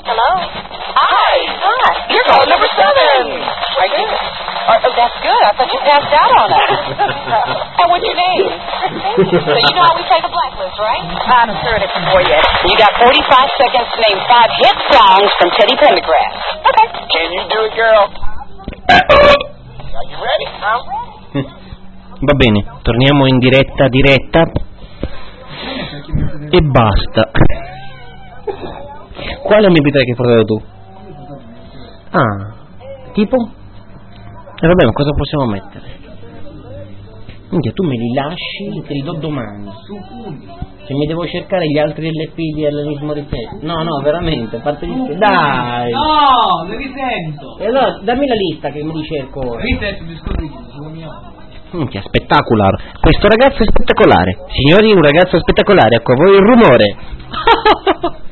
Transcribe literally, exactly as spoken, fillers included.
Hello? Hi. Hi. You're calling number seven. Right here. Oh, that's good. I thought you passed out on us. And what's your name? So you know how we play the blacklist, right? I haven't heard it before yet. You got forty-five seconds to name five hit songs from Teddy Pendergrass. Okay. Can you do it, girl? Are you ready? I'm ready. Va bene, torniamo in diretta diretta e basta. Quale M P tre che hai portato tu? Ah, tipo? E eh vabbè, ma cosa possiamo mettere? Minchia, tu me li lasci e te li do domani. Se mi devo cercare gli altri L P di Alanis Morissette. No, no, veramente, a parte gli... Dai! No, li risento! E allora, dammi la lista che me li cerco ora. Risento, discordi, Minchia, spettacolare. Questo ragazzo è spettacolare. Signori, un ragazzo spettacolare. Ecco a voi il rumore.